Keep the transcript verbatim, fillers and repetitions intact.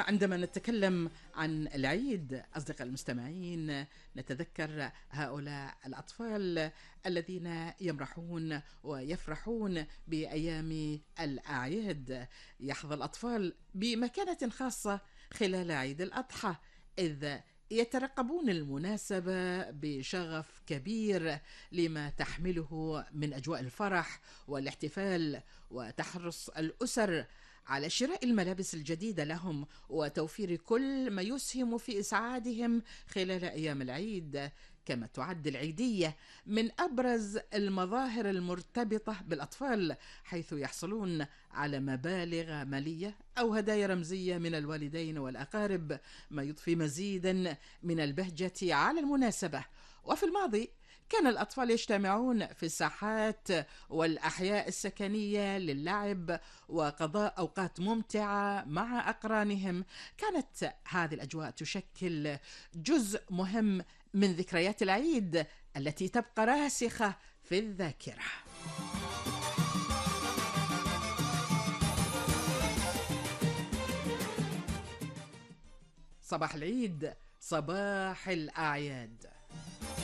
عندما نتكلم عن العيد أصدقاء المستمعين نتذكر هؤلاء الأطفال الذين يمرحون ويفرحون بأيام الأعياد. يحظى الأطفال بمكانة خاصة خلال عيد الأضحى، إذ يترقبون المناسبة بشغف كبير لما تحمله من أجواء الفرح والاحتفال، وتحرص الأسر على شراء الملابس الجديدة لهم وتوفير كل ما يسهم في إسعادهم خلال أيام العيد. كما تعد العيدية من أبرز المظاهر المرتبطة بالأطفال، حيث يحصلون على مبالغ مالية أو هدايا رمزية من الوالدين والأقارب، ما يضفي مزيدا من البهجة على المناسبة. وفي الماضي كان الأطفال يجتمعون في الساحات والأحياء السكنية للعب وقضاء أوقات ممتعة مع أقرانهم. كانت هذه الأجواء تشكل جزء مهم من ذكريات العيد التي تبقى راسخة في الذاكرة. صباح العيد، صباح الأعياد.